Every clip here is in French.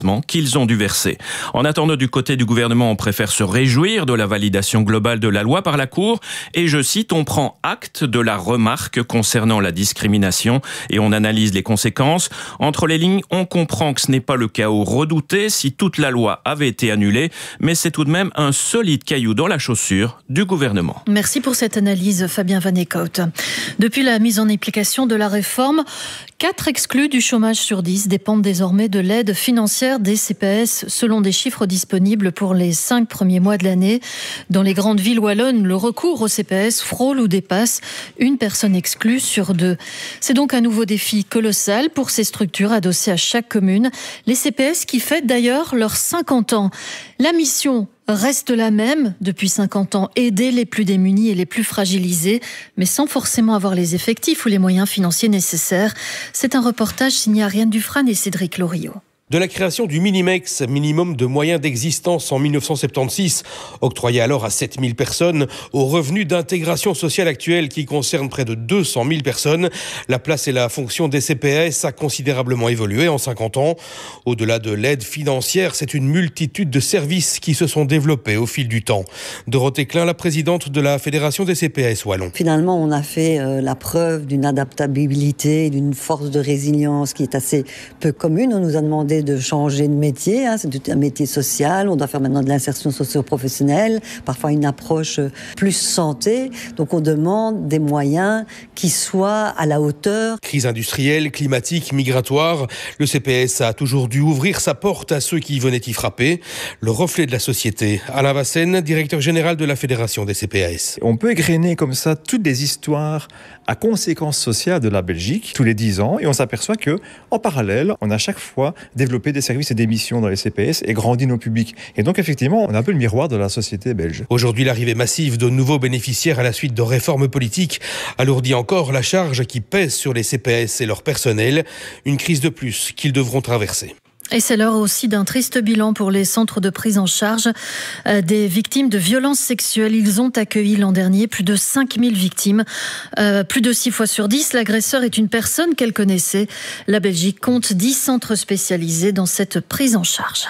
qu'ils ont dû verser. En attendant, du côté du gouvernement, on préfère se réjouir de la validation globale de la loi par la Cour et, je cite, on prend acte de la remarque concernant la discrimination et on analyse les conséquences. Entre les lignes, on comprend que ce n'est pas le chaos redouté si toute la loi avait été annulée, mais c'est tout de même un solide caillou dans la chaussure du gouvernement. Merci pour cette analyse, Fabien Van Eekhout. Depuis la mise en application de la réforme, 4 exclus du chômage sur 10 dépendent désormais de l'aide financière des CPS, selon des chiffres disponibles pour les 5 premiers mois de l'année. Dans les grandes villes wallonnes, le recours au CPS frôle ou dépasse une personne exclue sur 2. C'est donc un nouveau défi colossal pour ces structures adossées à chaque commune. Les CPS qui fêtent d'ailleurs leurs 50 ans. La mission reste la même depuis 50 ans, aider les plus démunis et les plus fragilisés, mais sans forcément avoir les effectifs ou les moyens financiers nécessaires. C'est un reportage signé Ariane Dufresne et Cédric Loriot. De la création du Minimex, minimum de moyens d'existence en 1976, octroyé alors à 7000 personnes, aux revenus d'intégration sociale actuels qui concernent près de 200 000 personnes, la place et la fonction des CPS a considérablement évolué en 50 ans. Au-delà de l'aide financière, c'est une multitude de services qui se sont développés au fil du temps. Dorothée Klein, la présidente de la Fédération des CPS Wallon. Finalement, on a fait la preuve d'une adaptabilité, d'une force de résilience qui est assez peu commune. On nous a demandé de changer de métier, c'est un métier social, on doit faire maintenant de l'insertion socio-professionnelle, parfois une approche plus santé, donc on demande des moyens qui soient à la hauteur. Crise industrielle, climatique, migratoire, le CPS a toujours dû ouvrir sa porte à ceux qui venaient y frapper. Le reflet de la société. Alain Vassen, directeur général de la Fédération des CPAS. On peut égrener comme ça toutes les histoires à conséquences sociales de la Belgique tous les 10 ans et on s'aperçoit que, en parallèle, on a chaque fois développé des services et des missions dans les CPS et grandi nos publics. Et donc, effectivement, on a un peu le miroir de la société belge. Aujourd'hui, l'arrivée massive de nouveaux bénéficiaires à la suite de réformes politiques alourdit encore la charge qui pèse sur les CPS et leur personnel. Une crise de plus qu'ils devront traverser. Et c'est l'heure aussi d'un triste bilan pour les centres de prise en charge des victimes de violences sexuelles. Ils ont accueilli l'an dernier plus de 5000 victimes. Plus de 6 fois sur 10, l'agresseur est une personne qu'elle connaissait. La Belgique compte 10 centres spécialisés dans cette prise en charge.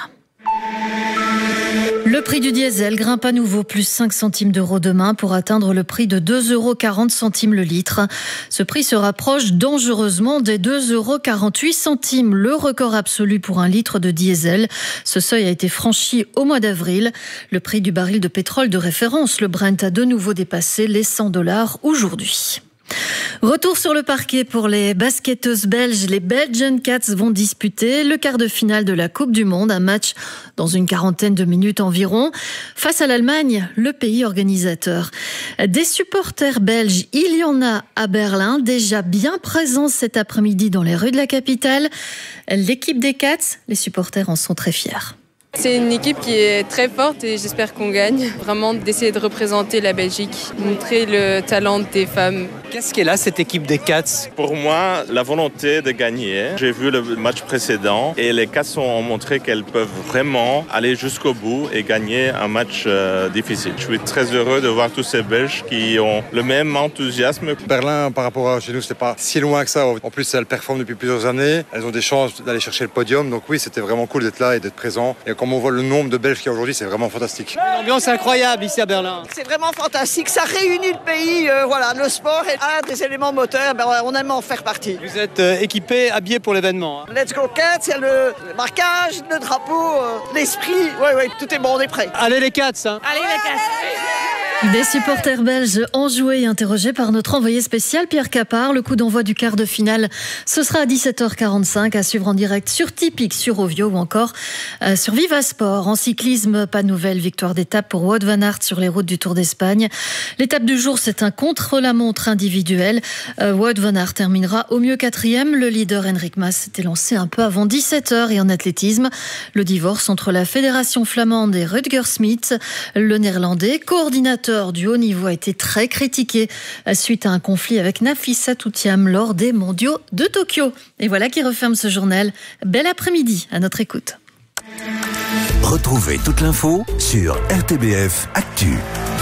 Le prix du diesel grimpe à nouveau, plus 5 centimes d'euros demain pour atteindre le prix de 2,40 € le litre. Ce prix se rapproche dangereusement des 2,48 €, le record absolu pour un litre de diesel. Ce seuil a été franchi au mois d'avril. Le prix du baril de pétrole de référence, le Brent, a de nouveau dépassé les $100 aujourd'hui. Retour sur le parquet pour les basketteuses belges. Les Belgian Cats vont disputer le quart de finale de la Coupe du Monde, un match dans une quarantaine de minutes environ, face à l'Allemagne, le pays organisateur. Des supporters belges, il y en a à Berlin, déjà bien présents cet après-midi dans les rues de la capitale. L'équipe des Cats, les supporters en sont très fiers. C'est une équipe qui est très forte et j'espère qu'on gagne. Vraiment d'essayer de représenter la Belgique, montrer le talent des femmes. Qu'est-ce qu'elle a, cette équipe des Cats ? Pour moi, la volonté de gagner. J'ai vu le match précédent et les Cats ont montré qu'elles peuvent vraiment aller jusqu'au bout et gagner un match difficile. Je suis très heureux de voir tous ces Belges qui ont le même enthousiasme. Berlin, par rapport à chez nous, c'était pas si loin que ça. En plus, elles performent depuis plusieurs années. Elles ont des chances d'aller chercher le podium. Donc oui, c'était vraiment cool d'être là et d'être présent. Et comme on voit le nombre de Belges qu'il y a aujourd'hui, c'est vraiment fantastique. L'ambiance est incroyable ici à Berlin. C'est vraiment fantastique. Ça réunit le pays. Voilà, le sport est un des éléments moteurs. On aime en faire partie. Vous êtes équipés, habillés pour l'événement. Let's go Cats, il y a le marquage, le drapeau, l'esprit. Oui, tout est bon, on est prêt. Allez les Cats, hein. Allez les Cats. Des supporters belges enjoués et interrogés par notre envoyé spécial Pierre Capard. Le coup d'envoi du quart de finale, ce sera à 17h45, à suivre en direct sur Tipeee, sur Ovio ou encore sur Vivasport. En cyclisme, pas de nouvelle victoire d'étape pour Wout van Aert sur les routes du Tour d'Espagne. L'étape du jour, c'est un contre-la-montre individuel. Wout van Aert terminera au mieux 4e. Le leader Enric Mas s'était lancé un peu avant 17h. Et en athlétisme, le divorce entre la Fédération flamande et Rutger Smith. Le néerlandais, coordinateur du haut niveau, a été très critiqué suite à un conflit avec Nafisa Toutiam lors des mondiaux de Tokyo. Et voilà qui referme ce journal. Bel après-midi à notre écoute. Retrouvez toute l'info sur RTBF Actu.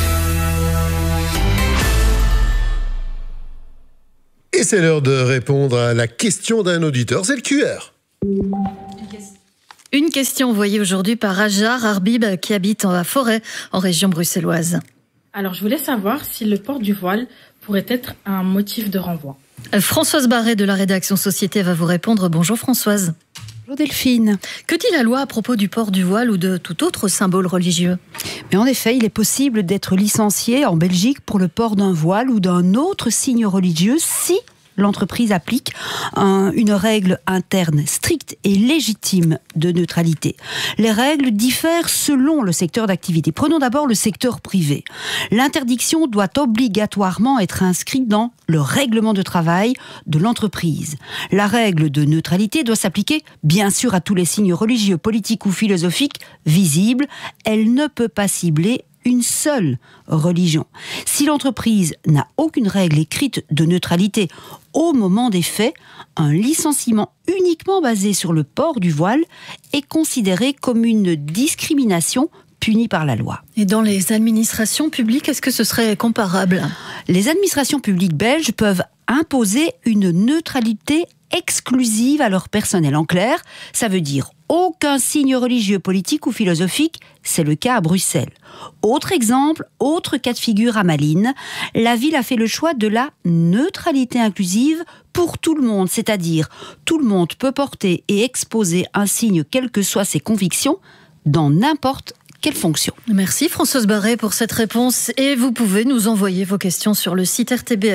Et c'est l'heure de répondre à la question d'un auditeur, c'est le QR. Une question envoyée aujourd'hui par Ajar Arbib qui habite en Forêt, en région bruxelloise. Alors je voulais savoir si le port du voile pourrait être un motif de renvoi. Françoise Barret de la rédaction Société va vous répondre. Bonjour Françoise. Bonjour Delphine. Que dit la loi à propos du port du voile ou de tout autre symbole religieux ? Mais en effet, il est possible d'être licencié en Belgique pour le port d'un voile ou d'un autre signe religieux si l'entreprise applique une règle interne stricte et légitime de neutralité. Les règles diffèrent selon le secteur d'activité. Prenons d'abord le secteur privé. L'interdiction doit obligatoirement être inscrite dans le règlement de travail de l'entreprise. La règle de neutralité doit s'appliquer, bien sûr, à tous les signes religieux, politiques ou philosophiques visibles. Elle ne peut pas cibler une seule religion. Si l'entreprise n'a aucune règle écrite de neutralité au moment des faits, un licenciement uniquement basé sur le port du voile est considéré comme une discrimination punie par la loi. Et dans les administrations publiques, est-ce que ce serait comparable ? Les administrations publiques belges peuvent imposer une neutralité exclusive à leur personnel. En clair, ça veut dire aucun signe religieux, politique ou philosophique, c'est le cas à Bruxelles. Autre exemple, autre cas de figure à Malines, la ville a fait le choix de la neutralité inclusive pour tout le monde, c'est-à-dire tout le monde peut porter et exposer un signe quelles que soient ses convictions dans n'importe quelle fonction. Merci Françoise Barret pour cette réponse et vous pouvez nous envoyer vos questions sur le site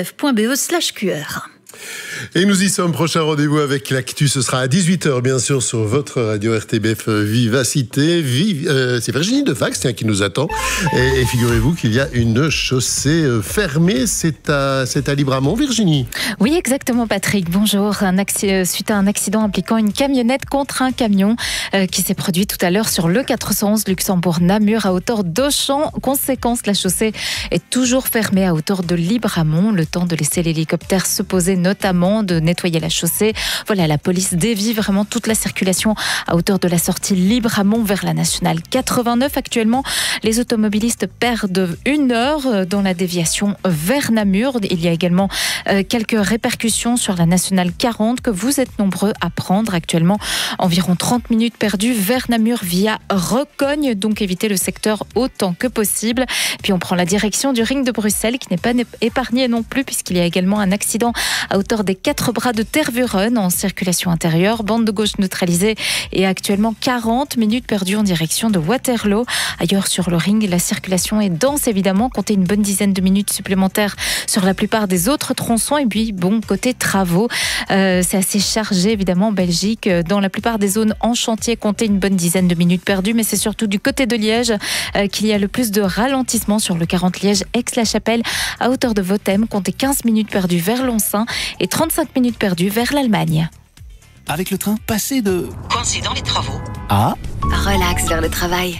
rtbf.be/QR. Et nous y sommes, prochain rendez-vous avec l'actu, ce sera à 18h bien sûr sur votre radio RTBF Vivacité. C'est Virginie Defax qui nous attend et figurez-vous qu'il y a une chaussée fermée, c'est à Libramont, Virginie. Oui exactement Patrick, bonjour. Suite à un accident impliquant une camionnette contre un camion qui s'est produit tout à l'heure sur le 411 Luxembourg-Namur à hauteur d'Auchan. Conséquence, la chaussée est toujours fermée à hauteur de Libramont, le temps de laisser l'hélicoptère se poser, notamment de nettoyer la chaussée. Voilà, la police dévie vraiment toute la circulation à hauteur de la sortie Libramont vers la nationale 89. Actuellement, les automobilistes perdent 1 heure dans la déviation vers Namur. Il y a également quelques répercussions sur la nationale 40 que vous êtes nombreux à prendre actuellement. Environ 30 minutes perdues vers Namur via Recogne, donc évitez le secteur autant que possible. Puis on prend la direction du ring de Bruxelles qui n'est pas épargné non plus puisqu'il y a également un accident à hauteur des 4 bras de Tervuren en circulation intérieure, bande de gauche neutralisée et actuellement 40 minutes perdues en direction de Waterloo. Ailleurs sur le ring, la circulation est dense évidemment, comptez une bonne dizaine de minutes supplémentaires sur la plupart des autres tronçons et puis bon, côté travaux, c'est assez chargé évidemment en Belgique, dans la plupart des zones en chantier, comptez une bonne dizaine de minutes perdues, mais c'est surtout du côté de Liège qu'il y a le plus de ralentissement sur le 40 Liège-Aix-la-Chapelle à hauteur de Votem, comptez 15 minutes perdues vers Lonsin et 35 minutes perdues vers l'Allemagne. Avec le train, passez de coincé dans les travaux à relax vers le travail.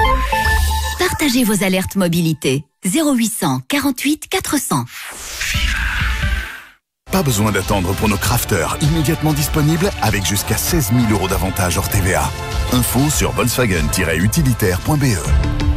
Partagez vos alertes mobilité. 0800 48 400. Pas besoin d'attendre pour nos crafters, immédiatement disponibles avec jusqu'à 16 000 € d'avantages hors TVA. Info sur Volkswagen-utilitaire.be.